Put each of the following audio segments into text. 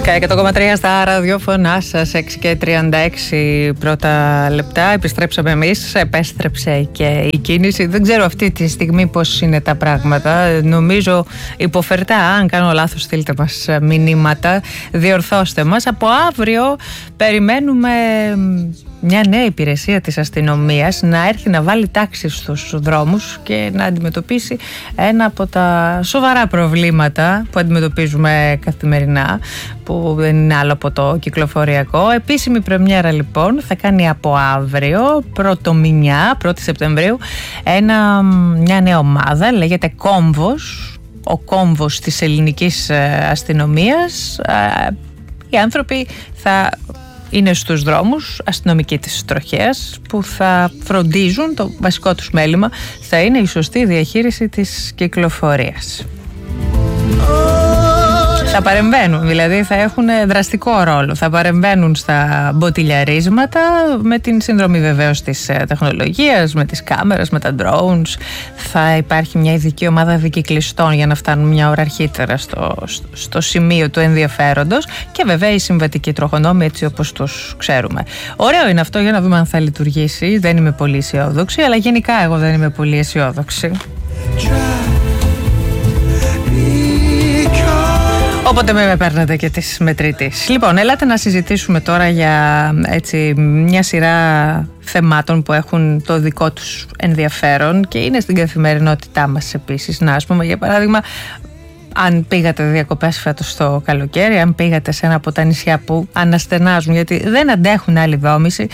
Sky 100,3 στα ραδιόφωνά σας, 6 και 36 πρώτα λεπτά. Επιστρέψαμε εμείς, επέστρεψε και η κίνηση. Δεν ξέρω αυτή τη στιγμή πώς είναι τα πράγματα. Νομίζω υποφερτά. Αν κάνω λάθος, στείλτε μας μηνύματα, διορθώστε μας. Από αύριο περιμένουμε μια νέα υπηρεσία της αστυνομίας να έρθει να βάλει τάξη στους δρόμους και να αντιμετωπίσει ένα από τα σοβαρά προβλήματα που αντιμετωπίζουμε καθημερινά, που δεν είναι άλλο από το κυκλοφοριακό. Επίσημη πρεμιέρα λοιπόν θα κάνει από αύριο, πρωτομηνιά, 1η Σεπτεμβρίου, μια νέα ομάδα, λέγεται Κόμβος, ο Κόμβος της ελληνικής αστυνομίας. Οι άνθρωποι θα είναι στους δρόμους, αστυνομικοί της τροχέας, που θα φροντίζουν, το βασικό τους μέλημα θα είναι η σωστή διαχείριση της κυκλοφορίας. Θα παρεμβαίνουν, δηλαδή θα έχουν δραστικό ρόλο, θα παρεμβαίνουν στα μποτιλιαρίσματα με την συνδρομή βεβαίως της τεχνολογίας, με τις κάμερες, με τα drones. Θα υπάρχει μια ειδική ομάδα δικυκλιστών για να φτάνουν μια ώρα αρχίτερα στο σημείο του ενδιαφέροντος και βέβαια οι συμβατικοί τροχονόμοι, έτσι όπως τους ξέρουμε. Ωραίο είναι αυτό, για να δούμε αν θα λειτουργήσει. Δεν είμαι πολύ αισιόδοξη, αλλά γενικά εγώ δεν είμαι πολύ αισιόδοξη. Όποτε με παίρνετε και τις μετρητής. Λοιπόν, έλατε να συζητήσουμε τώρα για μια σειρά θεμάτων που έχουν το δικό τους ενδιαφέρον και είναι στην καθημερινότητά μας επίσης. Να, ας πούμε, για παράδειγμα, αν πήγατε διακοπές φέτος το καλοκαίρι, αν πήγατε σε ένα από τα νησιά που αναστενάζουν γιατί δεν αντέχουν άλλη δόμηση,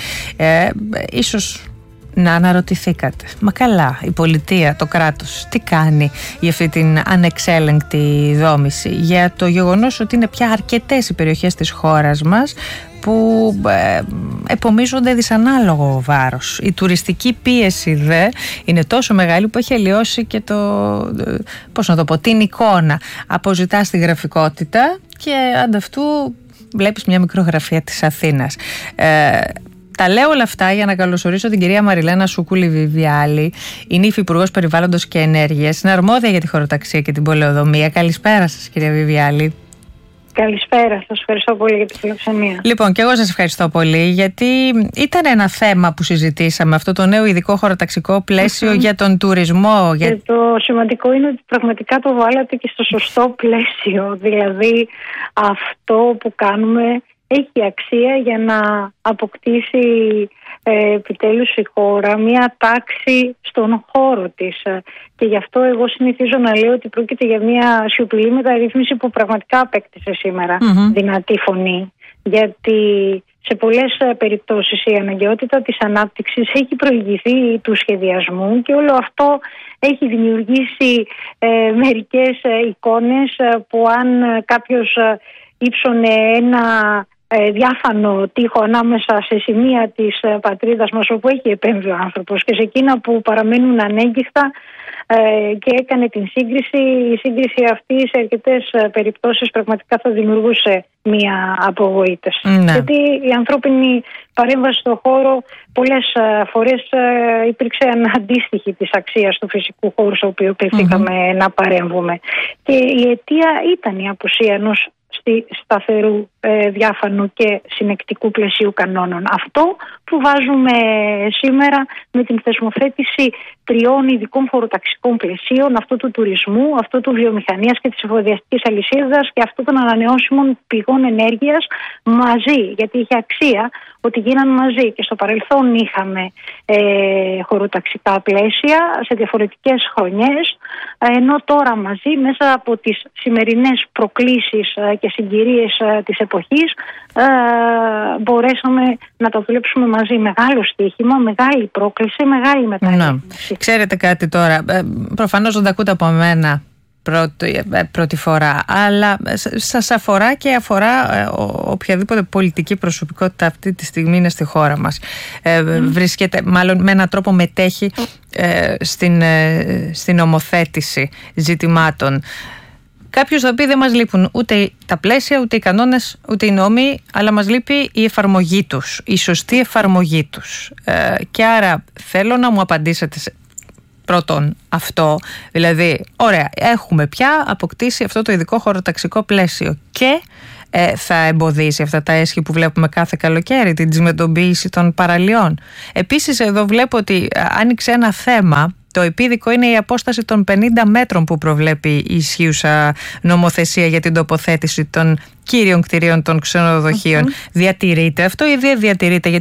ίσως να αναρωτηθήκατε, μα καλά, η πολιτεία, το κράτος, τι κάνει για αυτή την ανεξέλεγκτη δόμηση, για το γεγονός ότι είναι πια αρκετές οι περιοχές της χώρας μας που επομίζονται δυσανάλογο βάρος. Η τουριστική πίεση δε είναι τόσο μεγάλη που έχει αλλοιώσει και την εικόνα. Αποζητάς τη γραφικότητα και ανταυτού βλέπεις μια μικρογραφία της Αθήνας. Τα λέω όλα αυτά για να καλωσορίσω την κυρία Μαριλένα Σουκούλη-Βιβιάλη. Είναι υφυπουργός Περιβάλλοντος και Ενέργειας. Είναι αρμόδια για τη χωροταξία και την πολεοδομία. Καλησπέρα σας, κυρία Βιβιάλη. Καλησπέρα, σας ευχαριστώ πολύ για τη φιλοξενία. Λοιπόν, και εγώ σας ευχαριστώ πολύ, γιατί ήταν ένα θέμα που συζητήσαμε, αυτό το νέο ειδικό χωροταξικό πλαίσιο για τον τουρισμό. Και το σημαντικό είναι ότι πραγματικά το βάλατε και στο σωστό πλαίσιο. Δηλαδή, αυτό που κάνουμε έχει αξία για να αποκτήσει επιτέλους η χώρα μία τάξη στον χώρο της. Και γι' αυτό εγώ συνηθίζω να λέω ότι πρόκειται για μία σιωπηλή μεταρρύθμιση που πραγματικά απέκτησε σήμερα δυνατή φωνή. Γιατί σε πολλές περιπτώσεις η αναγκαιότητα της ανάπτυξης έχει προηγηθεί του σχεδιασμού και όλο αυτό έχει δημιουργήσει μερικές εικόνες που αν κάποιος ύψωνε ένα διάφανο τοίχο ανάμεσα σε σημεία της πατρίδας μας όπου έχει επέμβει ο άνθρωπος και σε εκείνα που παραμένουν ανέγκυχτα και έκανε την σύγκριση. Η σύγκριση αυτή σε αρκετές περιπτώσεις πραγματικά θα δημιουργούσε μία απογοήτευση. Γιατί η ανθρώπινη παρέμβαση στον χώρο πολλές φορές υπήρξε αντίστοιχη της αξίας του φυσικού χώρου στο οποίο κληθήκαμε να παρέμβουμε. Και η αιτία ήταν η απουσία ενός σταθερού, διάφανου και συνεκτικού πλαισίου κανόνων. Αυτό που βάζουμε σήμερα με την θεσμοθέτηση 3 ειδικών χωροταξικών πλαισίων, αυτό του τουρισμού, αυτό του βιομηχανίας και της εφοδιαστικής αλυσίδας και αυτό των ανανεώσιμων πηγών ενέργειας μαζί, γιατί είχε αξία ότι γίναν μαζί και στο παρελθόν είχαμε χωροταξικά πλαίσια σε διαφορετικές χρονιές, ενώ τώρα μαζί μέσα από τις σημερινές προκλήσεις και συγκυρίες της εποχής μπορέσαμε να το δουλέψουμε μαζί. Μεγάλο στοίχημα, μεγάλη πρόκληση, μεγάλη μεταρρύθμιση. Ξέρετε κάτι τώρα, προφανώς δεν τα ακούτε από μένα πρώτη φορά, αλλά σας αφορά και αφορά οποιαδήποτε πολιτική προσωπικότητα αυτή τη στιγμή είναι στη χώρα μας. Βρίσκεται, μάλλον με έναν τρόπο μετέχει στην ομοθέτηση ζητημάτων. Κάποιος θα πει δεν μας λείπουν ούτε τα πλαίσια, ούτε οι κανόνες, ούτε οι νόμοι, αλλά μας λείπει η εφαρμογή τους, η σωστή εφαρμογή τους. Και άρα θέλω να μου απαντήσετε πρώτον αυτό, δηλαδή ωραία, έχουμε πια αποκτήσει αυτό το ειδικό χωροταξικό πλαίσιο και θα εμποδίσει αυτά τα έσχη που βλέπουμε κάθε καλοκαίρι, την τσιμεντοποίηση των παραλιών? Επίσης εδώ βλέπω ότι άνοιξε ένα θέμα. Το επίδικο είναι η απόσταση των 50 μέτρων που προβλέπει η ισχύουσα νομοθεσία για την τοποθέτηση των κύριων κτηρίων των ξενοδοχείων. Διατηρείται αυτό ή δεν διατηρείται?